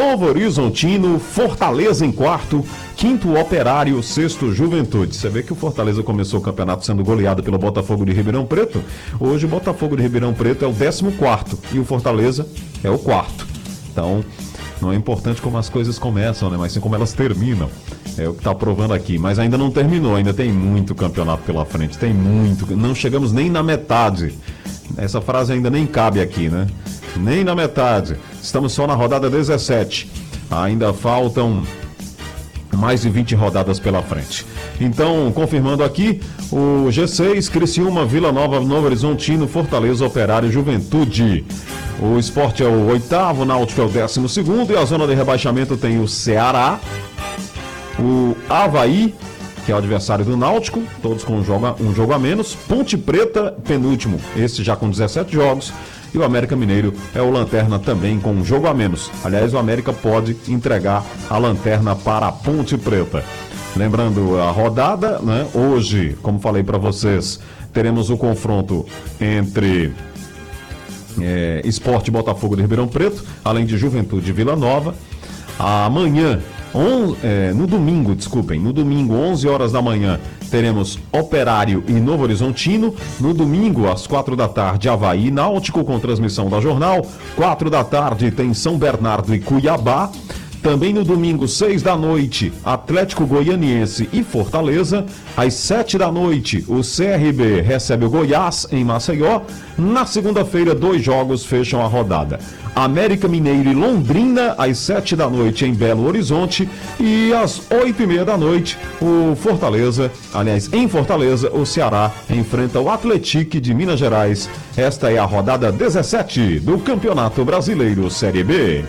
Novo Horizontino, Fortaleza em quarto, quinto Operário, sexto Juventude. Você vê que o Fortaleza começou o campeonato sendo goleado pelo Botafogo de Ribeirão Preto. Hoje o Botafogo de Ribeirão Preto é o 14º e o Fortaleza é o quarto. Então, não é importante como as coisas começam, né? Mas sim como elas terminam. É o que está provando aqui. Mas ainda não terminou, ainda tem muito campeonato pela frente. Tem muito. Não chegamos nem na metade. Essa frase ainda nem cabe aqui, né? Nem na metade. Estamos só na rodada 17. Ainda faltam mais de 20 rodadas pela frente. Então, confirmando aqui, o G6, Criciúma, Vila Nova, Novo Horizontino, Fortaleza, Operário, Juventude. O Sport é o 8º, o Náutico é o 12º e a zona de rebaixamento tem o Ceará, o Avaí, que é o adversário do Náutico, todos com um jogo a menos, Ponte Preta, penúltimo, esse já com 17 jogos, e o América Mineiro é o lanterna também com um jogo a menos. Aliás, o América pode entregar a lanterna para a Ponte Preta. Lembrando a rodada, né? Hoje, como falei para vocês, teremos o confronto entre Sport e Botafogo de Ribeirão Preto, além de Juventude e Vila Nova. Amanhã, no domingo, 11 horas da manhã, teremos Operário e Novo Horizontino. No domingo, às 4 da tarde, Avaí e Náutico, com transmissão da Jornal. 4 da tarde tem São Bernardo e Cuiabá. Também no domingo, 6 da noite, Atlético Goianiense e Fortaleza. Às 7 da noite, o CRB recebe o Goiás em Maceió. Na segunda-feira, 2 jogos fecham a rodada. América Mineiro e Londrina, às 7 da noite em Belo Horizonte. E às 8h30 da noite, em Fortaleza, o Ceará enfrenta o Atlético de Minas Gerais. Esta é a rodada 17 do Campeonato Brasileiro Série B.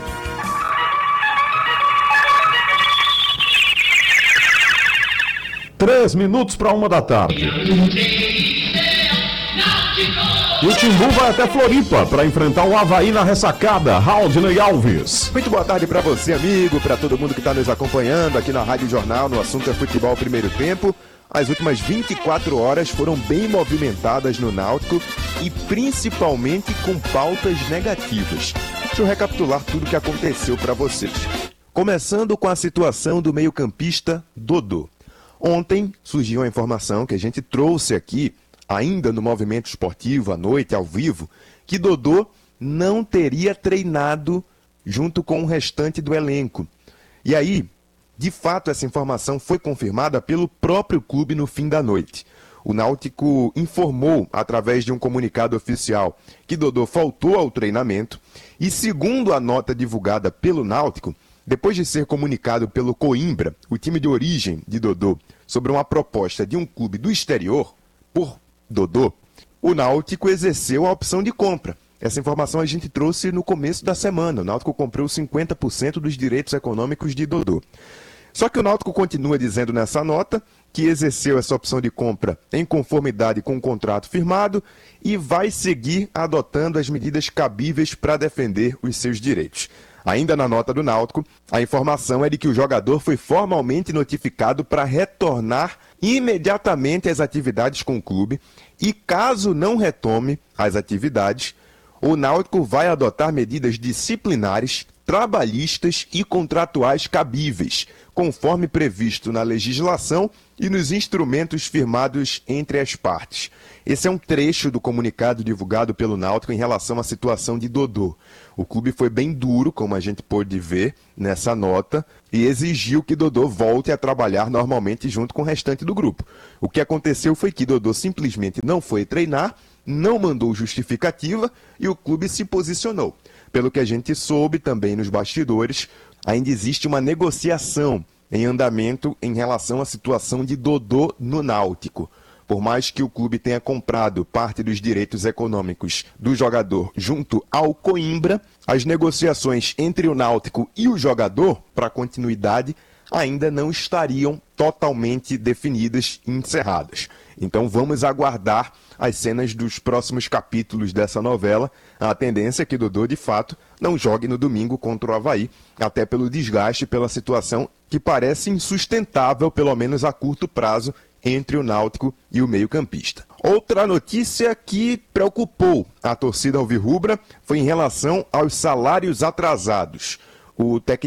Três minutos para 1 da tarde. E o Timbu vai até Floripa para enfrentar o Avaí na ressacada. Raudney Alves. Muito boa tarde para você, amigo, para todo mundo que está nos acompanhando aqui na Rádio Jornal, no assunto é futebol primeiro tempo. As últimas 24 horas foram bem movimentadas no Náutico e principalmente com pautas negativas. Deixa eu recapitular tudo o que aconteceu para vocês. Começando com a situação do meio-campista Dodô. Ontem surgiu a informação que a gente trouxe aqui, ainda no Movimento Esportivo, à noite, ao vivo, que Dodô não teria treinado junto com o restante do elenco. E aí, de fato, essa informação foi confirmada pelo próprio clube no fim da noite. O Náutico informou, através de um comunicado oficial, que Dodô faltou ao treinamento e, segundo a nota divulgada pelo Náutico, depois de ser comunicado pelo Coimbra, o time de origem de Dodô, sobre uma proposta de um clube do exterior, por Dodô, o Náutico exerceu a opção de compra. Essa informação a gente trouxe no começo da semana. O Náutico comprou 50% dos direitos econômicos de Dodô. Só que o Náutico continua dizendo nessa nota que exerceu essa opção de compra em conformidade com o contrato firmado e vai seguir adotando as medidas cabíveis para defender os seus direitos. Ainda na nota do Náutico, a informação é de que o jogador foi formalmente notificado para retornar imediatamente às atividades com o clube e, caso não retome as atividades, o Náutico vai adotar medidas disciplinares, trabalhistas e contratuais cabíveis, conforme previsto na legislação e nos instrumentos firmados entre as partes. Esse é um trecho do comunicado divulgado pelo Náutico em relação à situação de Dodô. O clube foi bem duro, como a gente pôde ver nessa nota, e exigiu que Dodô volte a trabalhar normalmente junto com o restante do grupo. O que aconteceu foi que Dodô simplesmente não foi treinar, não mandou justificativa e o clube se posicionou. Pelo que a gente soube também nos bastidores, ainda existe uma negociação em andamento em relação à situação de Dodô no Náutico. Por mais que o clube tenha comprado parte dos direitos econômicos do jogador junto ao Coimbra, as negociações entre o Náutico e o jogador, para continuidade, ainda não estariam totalmente definidas e encerradas. Então vamos aguardar as cenas dos próximos capítulos dessa novela. A tendência é que Dodô, de fato, não jogue no domingo contra o Avaí, até pelo desgaste, pela situação que parece insustentável, pelo menos a curto prazo, entre o Náutico e o meio-campista. Outra notícia que preocupou a torcida alvirrubra foi em relação aos salários atrasados. O técnico